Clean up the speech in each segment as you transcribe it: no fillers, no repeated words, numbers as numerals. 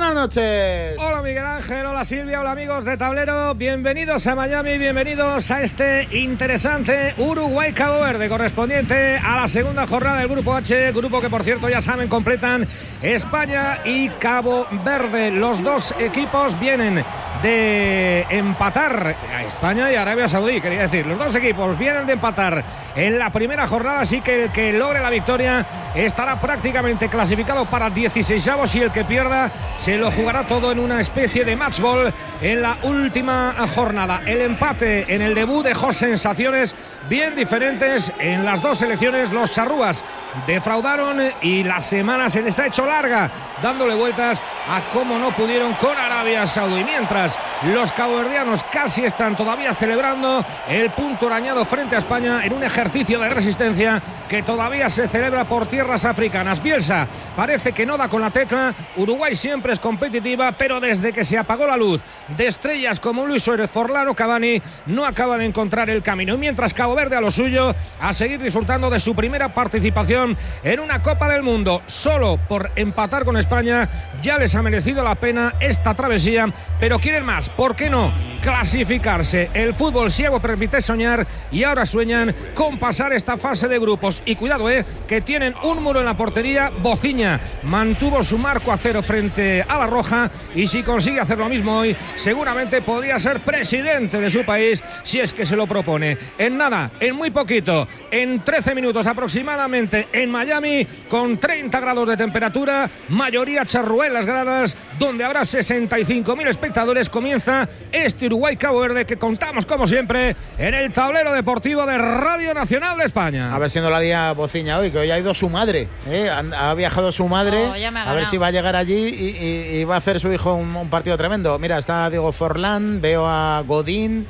buenas noches. Hola Miguel Ángel, hola Silvia, hola amigos de Tablero. Bienvenidos a Miami, bienvenidos a este interesante Uruguay-Cabo Verde, correspondiente a la segunda jornada del Grupo H, grupo que por cierto ya saben completan España y Cabo Verde. Los dos equipos vienen de empatar a España y Arabia Saudí, quería decir. Los dos equipos vienen de empatar en la primera jornada, así que el que logre la victoria estará prácticamente clasificado para 16avos y el que pierda se lo jugará todo en una especie de match ball en la última jornada. El empate en el debut dejó sensaciones bien diferentes en las dos selecciones. Los charrúas defraudaron y la semana se les ha hecho larga dándole vueltas a cómo no pudieron con Arabia Saudí, mientras los caboverdianos casi están todavía celebrando el punto arañado frente a España en un ejercicio de resistencia que todavía se celebra por tierras africanas. Bielsa parece que no da con la tecla. Uruguay siempre es competitiva, pero desde que se apagó la luz de estrellas como Luis Suárez, Forlán o Cavani, no acaba de encontrar el camino. Mientras Cabo Verde a lo suyo, a seguir disfrutando de su primera participación en una Copa del Mundo. Solo por empatar con España ya les ha merecido la pena esta travesía, pero quieren más. ¿Por qué no? Clasificarse. El fútbol ciego permite soñar y ahora sueñan con pasar esta fase de grupos. Y cuidado, que tienen un muro en la portería. Bociña mantuvo su marco a cero frente a la Roja y si consigue hacer lo mismo hoy, seguramente podría ser presidente de su país si es que se lo propone. En nada, en muy poquito, en 13 minutos aproximadamente en Miami, con 30 grados de temperatura, mayoría charrúa en las gradas, donde habrá 65.000 espectadores, comienza este Uruguay-Cabo Verde que contamos como siempre en el tablero deportivo de Radio Nacional de España. A ver si no la lía Bociña hoy, que hoy ha ido su madre, ha viajado su madre, a ver si va a llegar allí y va a hacer su hijo un partido tremendo. Mira, está Diego Forlán, veo a Godín,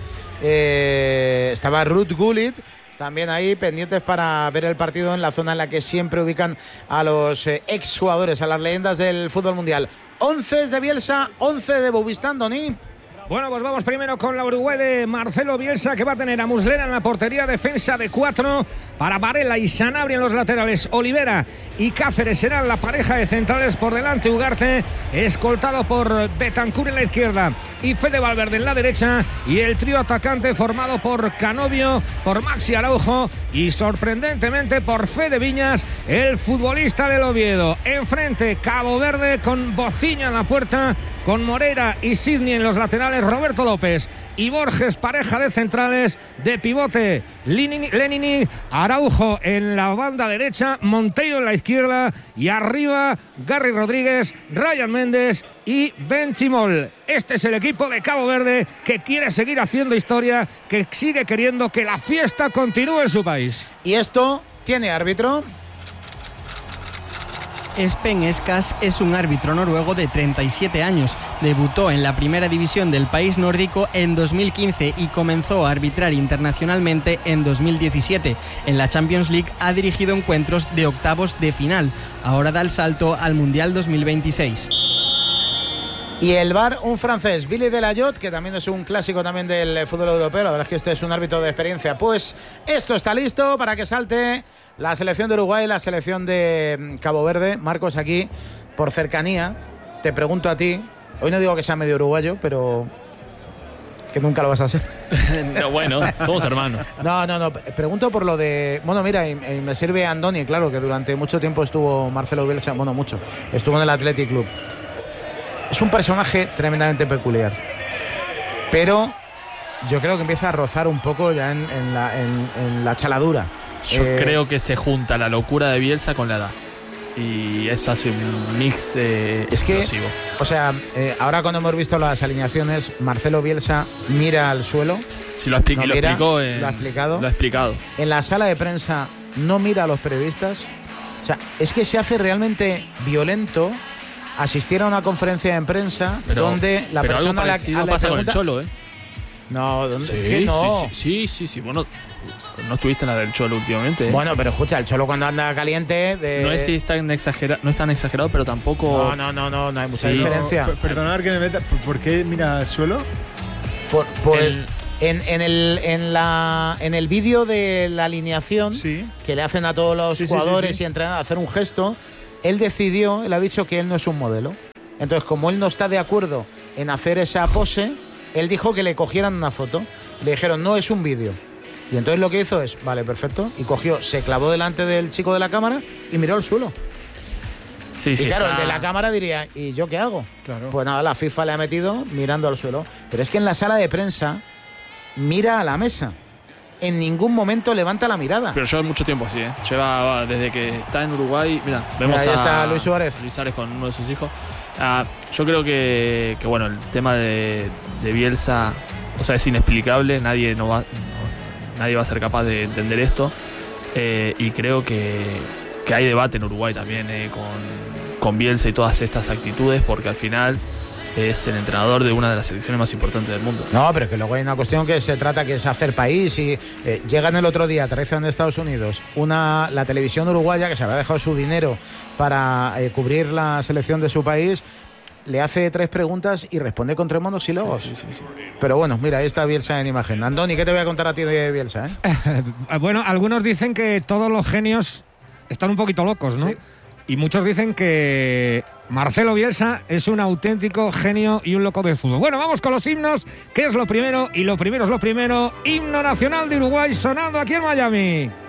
estaba Ruud Gullit también ahí, pendientes para ver el partido en la zona en la que siempre ubican a los exjugadores, a las leyendas del fútbol mundial. 11 de Bielsa, 11 de Bouvistán, Doni. Bueno, pues vamos primero con la Uruguay de Marcelo Bielsa, que va a tener a Muslera en la portería, defensa de 4 para Varela y Sanabria en los laterales. Olivera y Cáceres serán la pareja de centrales, por delante Ugarte, escoltado por Bentancur en la izquierda y Fede Valverde en la derecha, y el trío atacante formado por Canovio, por Maxi Araujo y sorprendentemente por Fede Viñas, el futbolista del Oviedo. Enfrente Cabo Verde con Bociña en la puerta, con Moreira y Sidney en los laterales, Roberto López y Borges, pareja de centrales. De pivote Lenini, Araujo en la banda derecha, Monteiro en la izquierda y arriba Gary Rodríguez, Ryan Méndez y Benchimol. Este es el equipo de Cabo Verde que quiere seguir haciendo historia, que sigue queriendo que la fiesta continúe en su país. ¿Y esto tiene árbitro? Espen Eskas es un árbitro noruego de 37 años. Debutó en la primera división del país nórdico en 2015 y comenzó a arbitrar internacionalmente en 2017. En la Champions League ha dirigido encuentros de octavos de final. Ahora da el salto al Mundial 2026. Y el VAR, un francés, Billy Delayot, que también es un clásico también del fútbol europeo. La verdad es que este es un árbitro de experiencia. Pues esto está listo para que salte la selección de Uruguay, la selección de Cabo Verde. Marcos, aquí, por cercanía, te pregunto a ti. Hoy no digo que sea medio uruguayo, pero que nunca lo vas a hacer. No, bueno, somos hermanos. No. Pregunto por lo de... Bueno, mira, y me sirve Andoni, claro, que durante mucho tiempo estuvo Marcelo Bielsa, bueno, mucho. Estuvo en el Athletic Club. Es un personaje tremendamente peculiar, pero yo creo que empieza a rozar un poco ya en la chaladura. Yo creo que se junta la locura de Bielsa con la edad y eso hace un mix explosivo. O sea, ahora cuando hemos visto las alineaciones, Marcelo Bielsa mira al suelo. Sí, lo ha explicado. En la sala de prensa no mira a los periodistas. O sea, es que se hace realmente violento asistir a una conferencia de prensa donde la persona algo parecido a la pasa pregunta, con el Cholo, No, ¿dónde? Sí, ¿Qué no? Sí. Bueno, no estuviste en la del Cholo últimamente. Bueno, pero escucha, el Cholo cuando anda caliente... No es tan exagerado, pero tampoco... No hay mucha diferencia. Perdonad que me meta, ¿por qué mira al suelo? En el vídeo de la alineación que le hacen a todos los jugadores y entrenadores hacer un gesto, él ha dicho que él no es un modelo. Entonces, como él no está de acuerdo en hacer esa pose, él dijo que le cogieran una foto. Le dijeron, no, es un vídeo. Y entonces lo que hizo es, vale, perfecto, y cogió, se clavó delante del chico de la cámara y miró al suelo. Sí, y claro, el de la cámara diría, ¿y yo qué hago? Claro. Pues nada, la FIFA le ha metido mirando al suelo. Pero es que en la sala de prensa mira a la mesa. En ningún momento levanta la mirada. Pero lleva mucho tiempo así, ¿eh? Lleva desde que está en Uruguay. Mira, vemos ahí está Luis Suárez. Luis Suárez con uno de sus hijos. Yo creo que bueno, el tema de Bielsa, o sea, es inexplicable. Nadie va a ser capaz de entender esto. Y creo que hay debate en Uruguay también con Bielsa y todas estas actitudes, porque al final es el entrenador de una de las selecciones más importantes del mundo. No, pero que luego hay una cuestión que se trata, que es hacer país. Y llegan el otro día, aterrizan de Estados Unidos, la televisión uruguaya, que se había dejado su dinero para cubrir la selección de su país, le hace 3 preguntas y responde con 3 monosílabos. Sí. Pero bueno, mira, ahí está Bielsa en imagen. Andoni, ¿qué te voy a contar a ti de Bielsa? Bueno, algunos dicen que todos los genios están un poquito locos, ¿no? Sí. Y muchos dicen que Marcelo Bielsa es un auténtico genio y un loco de fútbol. Bueno, vamos con los himnos, que es lo primero, y lo primero es lo primero. Himno nacional de Uruguay sonando aquí en Miami.